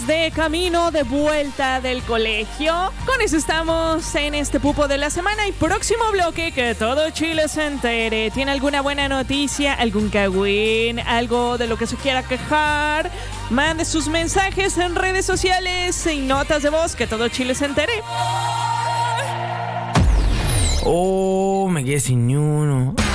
De camino de vuelta del colegio. Con eso estamos en este pupo de la semana y próximo bloque que todo Chile se entere. ¿Tiene alguna buena noticia? ¿Algún cagüín? ¿Algo de lo que se quiera quejar? Mande sus mensajes en redes sociales y notas de voz que todo Chile se entere. Oh, me quedé sin ni uno.